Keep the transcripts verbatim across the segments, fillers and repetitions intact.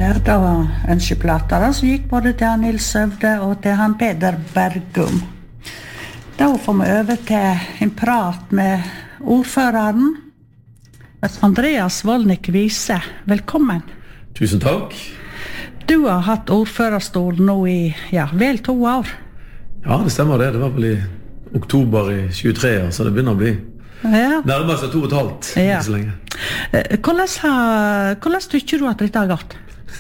her, da ønsker plattere, så gikk både til han Nils Søvde og til han Peder Bergum. Da får vi over til en prat med ordføreren, Andreas Vollnik Vise. Velkommen. Tusen takk. Du har hatt ordførerstol nå i, ja, vel to år. Ja, det stemmer det. Det var vel i oktober i tjuetre, så det begynner å bli ja. Nærmere seg to og et halvt, ja. Ikke så lenge. Hvordan, har, hvordan tykker du at dette har gått?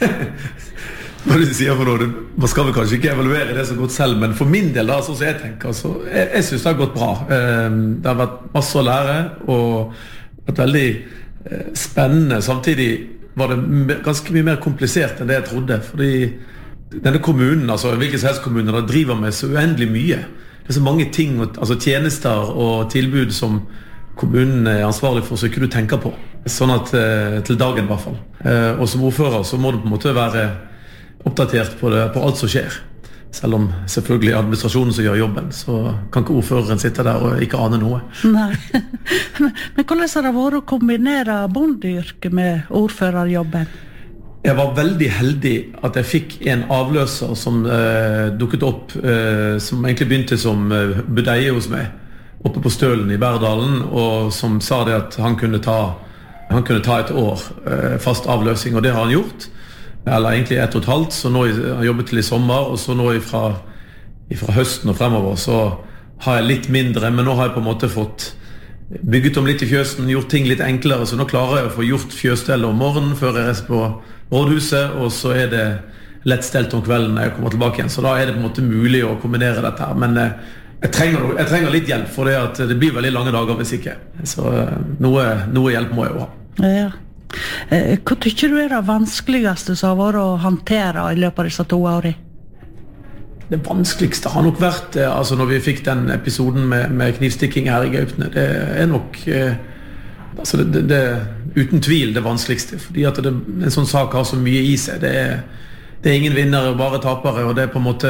Hva du sier for noe, man skal vel kanskje ikke evaluere det så godt selv, men for min del da, sånn som jeg tenker, så jeg, jeg synes det har gått bra. Det har vært masse å lære, og vært veldig spennende. Samtidig var det ganske mye mer komplisert enn det jeg trodde, fordi denne kommunen, altså hvilken som helst kommune, da driver med så uendelig mye. Det er så mange ting, altså tjenester og tilbud som kommunen er ansvarlig for, så ikke du tenker på. Sånn at, til dagen i hvert fall. Og som ordfører så må du på en måte være oppdatert på, det, på alt som skjer. Selv om selvfølgelig administrasjonen som gjør jobben, så kan ikke ordføreren sitte der og ikke ane noe. Nei. Men hvordan har det vært å kombinere bondeyrket med ordførerjobben? Jeg var veldig heldig at jeg fikk en avløser som eh, dukket opp, eh, som egentlig begynte som eh, budeie hos meg, oppe på Stølen i Bærdalen, og som sa det at han kunne ta, han kunne ta et år eh, fast avløsning, og det har han gjort. Eller egentlig ett og et halvt, så nå har han jobbet til i sommer, og så nå fra, fra høsten og fremover, så har jeg litt mindre, men nå har jeg på en måte fått bygget om litt i fjøsen, gjort ting litt enklere, så nå klarer jeg å få gjort fjøsstellet om morgenen før jeg reiser på rådhuset, og så er det lettstelt om kvelden når jeg kommer tilbake igjen, så da er det på en måte mulig å kombinere dette her, men jeg trenger, jeg trenger litt hjelp, for det, at det blir veldig lange dager hvis ikke, så noe, noe hjelp må jeg jo ha. Ja. Hva tykker du er det vanskeligste som har vært å håndtere i løpet av disse to årene? Det vanskeligste har nok vært, altså når vi fikk den episoden med, med knivstikking her i Gaupne, det er nok altså det, det, det uten tvil det vanskeligste, fordi at det, en sånn sak har så mye i seg. Det er, det er ingen vinnere, bare tapere, og det er på en måte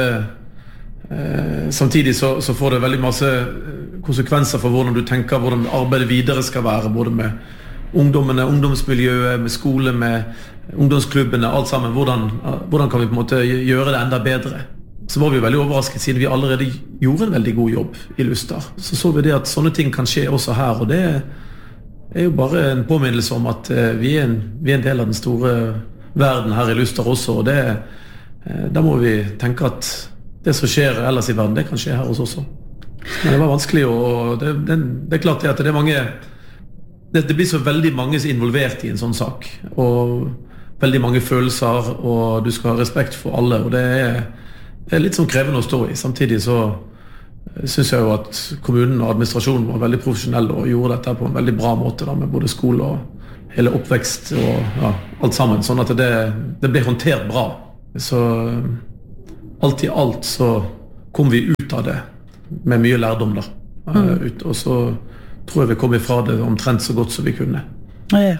eh, samtidig så, så får det veldig masse konsekvenser for hvordan du tenker, hvordan arbeidet videre skal være, både med ungdommene, ungdomsmiljøet, med skole, med ungdomsklubbene, alt sammen. Hvordan, hvordan kan vi på en måte gjøre det enda bedre? Så var vi veldig overrasket siden vi allerede gjorde en veldig god jobb i Luster. Så så vi det at sånne ting kan skje også her, og det er jo bare en påminnelse om at vi er en, vi er en del av den store verden her i Luster også, og det, da må vi tenke at det som skjer ellers i verden, det kan skje her hos oss også. Men det var vanskelig, og det, det, det er klart at det er mange, det, det blir så veldig mange som er involvert i en sånn sak, og veldig mange følelser, og du skal ha respekt for alle, og det er Det er litt sånn krevende å stå i. Samtidig så synes jeg jo at kommunen og administrasjonen var veldig profesjonelle og gjorde dette på en veldig bra måte da, med både skole og hele oppvekst og ja, alt sammen, sånn at det, det ble håndtert bra. Så alt i alt så kom vi ut av det med mye lærdom da. Mm. Ut, og så tror jeg vi kom ifra det omtrent så godt som vi kunne. Ja.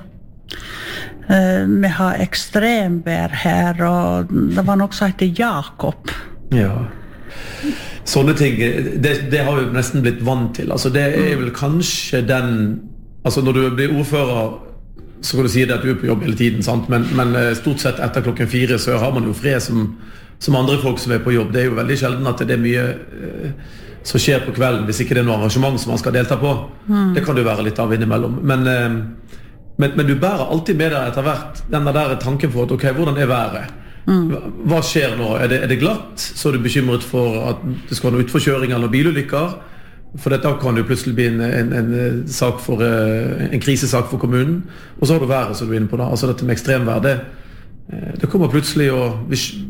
Uh, vi har ekstremvær her, og det var noe som heter Jakob. Ja, sånne ting, det, det har vi nesten blitt vant til. Altså det er vel kanskje den, altså når du blir ordfører, så kan du si det at du er på jobb hele tiden, sant? Men, men stort sett etter klokken fire så har man jo fred som, som andre folk som er på jobb. Det er jo veldig sjelden at det er mye uh, som skjer på kvelden, hvis ikke det er noe arrangement som man skal delta på. Mm. Det kan det jo være litt av innimellom. Men, uh, men, men du bærer alltid med deg etter hvert denne der tanken for at ok, hvordan er været? Mm. Hva skjer nå? Er det, er det glatt? Så er du bekymret for at det skal være noe utforkjøring eller bilulykker? For dette kan jo plutselig bli en, en, en, sak for, en krisesak for kommunen. Og så har du været som du er inne på da. Altså dette med ekstremvær, det, det kommer plutselig og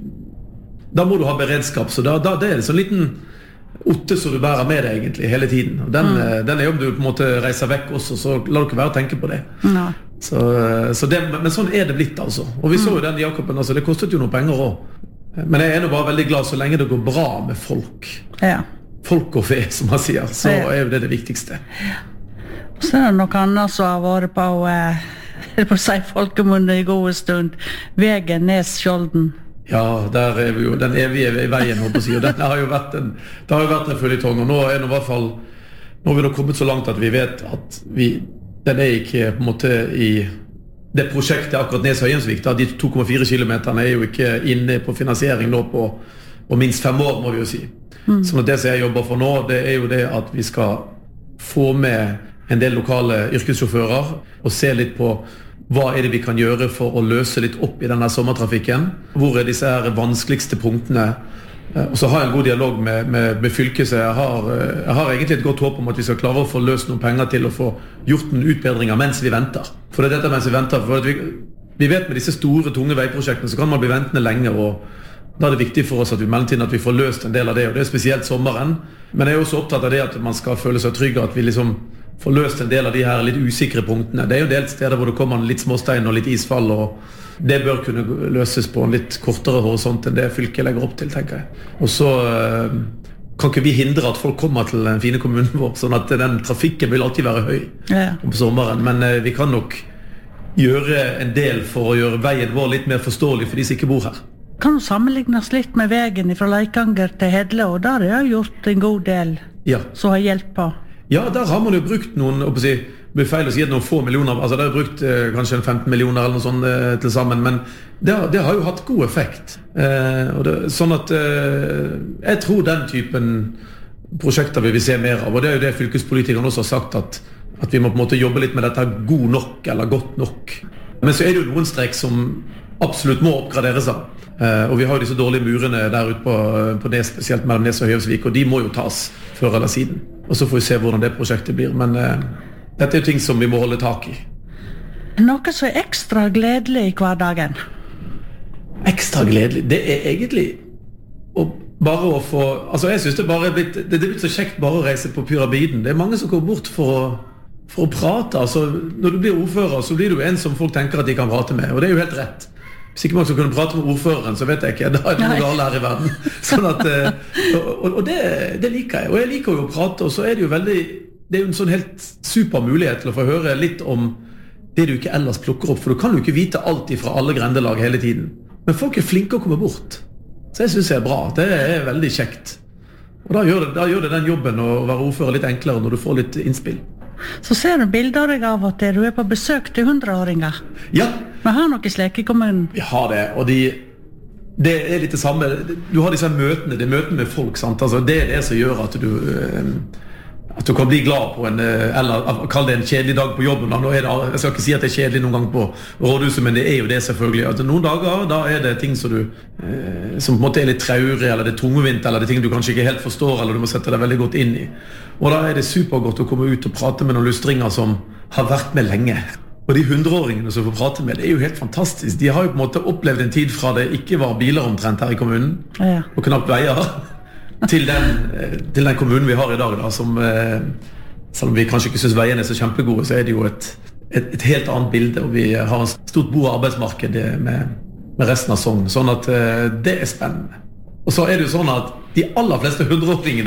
da må du ha beredskap. Så da, da det er det sånn liten otte som du bærer med deg egentlig hele tiden. Og den, mm. den er jo om du på en måte reiser vekk også, så la du ikke være å tenke på det. No. Så, så det, men sånn er det blitt altså. Og vi så jo den Jakoben, altså, det kostet jo noen penger også. Men jeg er nå bare veldig glad så lenge det går bra med folk. Ja. Folk og fe, som man sier, så ja. Er jo det det viktigste. Ja. Så er det noe annet som har vært på, eh, på å si folkemunne i gode stund. Vegen Nes-Skjolden. Ja, der er vi jo, den evige veien, håper jeg å si, og den har jo vært en, det har jo vært en føljetong, og nå er det i hvert fall, nå har vi nå kommet så langt at vi vet at vi, den er ikke på en måte i det prosjektet akkurat Nes-Høyensvik, da, de to komma fire kilometerne er jo ikke inne på finansiering nå på, på minst fem år, må vi jo si. Mm. Så det som jeg jobber for nå, det er jo det at vi skal få med en del lokale yrkessjåfører og se litt på hva er det vi kan gjøre for å løse litt opp i denne sommertrafikken. Hvor er disse her vanskeligste punktene? Og så har jeg en god dialog med, med, med fylket, så jeg har, jeg har egentlig et godt håp om at vi skal klare å få løst noen penger til å få gjort noen utbedringer mens vi venter. For det er dette mens vi venter. For vi, vi vet med disse store, tunge veiprosjektene så kan man bli ventende lenge, og da er det viktig for oss at vi mellomtiden at vi får løst en del av det, og det er spesielt sommeren. Men jeg er også opptatt av det at man skal føle seg trygg, at vi liksom får løst en del av de her litt usikre punktene. Det er jo delt steder hvor det kommer litt småstein og litt isfall, og det bør kunne løses på en litt kortere horisont enn det fylket legger opp til, tenker jeg. Og så øh, kan ikke vi hindre at folk kommer til den fine kommunen vår, sånn at den trafikken vil alltid være høy ja. Om sommeren. Men øh, vi kan nok gjøre en del for å gjøre veien vår litt mer forståelig for de som ikke bor her. Kan du sammenlignes litt med veien fra Leikanger til Hedle, og der har jeg gjort en god del ja. Som har hjulpet på? Ja, der har man jo brukt noen, å si, det blir feil å si at noen få millioner, altså det har brukt eh, kanskje femten millioner eller noe sånt eh, til sammen, men det har, det har jo hatt god effekt. Eh, og det, sånn at eh, jeg tror den typen prosjekter vil vi se mer av, og det er jo det fylkespolitikerne også har sagt, at, at vi må på en måte jobbe litt med dette god nok eller godt nok. Men så er det jo noen strekk som absolutt må oppgraderes av. Eh, og vi har jo disse dårlige murene der ute på, på Nes, spesielt mellom Nes og Høyensvik, og de må jo tas før eller siden. Og så får vi se hvordan det prosjektet blir, men eh, dette er jo ting som vi må holde tak i. Noe som er ekstra gledelig i hverdagen? Ekstra gledelig? Det er egentlig å bare å få, altså jeg synes det bare er blitt, det er blitt så kjekt bare å reise på Pyramiden. Det er mange som går bort for å, for å prate, altså når du blir ordfører så blir du en som folk tenker at de kan prate med, og det er jo helt rett. Hvis ikke man skal kunne prate med ordføreren, så vet jeg ikke, da er det noe galt her i verden. Sånn at, og og det, det liker jeg, og jeg liker jo å prate, og så er det jo veldig, det er jo en sånn helt super mulighet til å få høre litt om det du ikke ellers plukker opp, for du kan jo ikke vite alt fra alle grendelag hele tiden. Men folk er flinke å komme bort, så jeg synes det er bra, det er veldig kjekt. Og da gjør det, da gjør det den jobben å være ordfører litt enklere når du får litt innspill. Så ser du bilder av at du er på besøk til hundreåringer. Ja. Vi har noe slik i kommunen. Vi har det, og de, det er litt det samme. Du har disse møtene, det er møtene med folk, sant? Altså, det er det som gjør at du, at du kan bli glad på en, eller kall det en kjedelig dag på jobben. Nå er det, jeg skal ikke si at det er kjedelig noen gang på rådhuset, men det er jo det selvfølgelig. Altså, noen dager, da er det ting som du, som på en måte er litt traurig, eller det er tungvint, eller det er ting du kanskje ikke helt forstår, eller du må sette deg veldig godt inn i. Og da er det supergodt å komme ut og prate med noen lustringer som har vært med lenge. Og de hundreåringene som får prate med, det er jo helt fantastisk. De har jo på en måte opplevd en tid fra det ikke var biler omtrent her i kommunen, ja. Og knapt veier, til den, til den kommunen vi har i dag, da, som, selv om vi kanskje ikke synes veiene er så kjempegode, så er det jo et, et, et helt annet bilde, og vi har en stort bo- og arbeidsmarked med, med resten av Sogn, sånn at det er spennende. Og så er det jo sånn at de aller fleste hundreåringene